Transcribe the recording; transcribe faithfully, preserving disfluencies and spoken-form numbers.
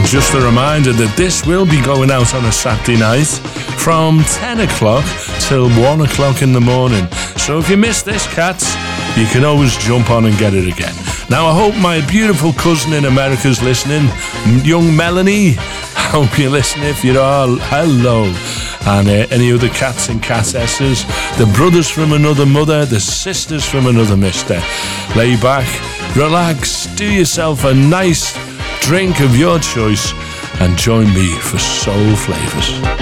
just a reminder that this will be going out on a Saturday night from ten o'clock till one o'clock in the morning. So if you missed this, cats, you can always jump on and get it again. Now, I hope my beautiful cousin in America's listening, young Melanie. I hope you're listening. If you are, hello. And uh, any other cats and catsesses, the brothers from another mother, the sisters from another mister. Lay back, relax, do yourself a nice drink of your choice, and join me for Soul Flavours.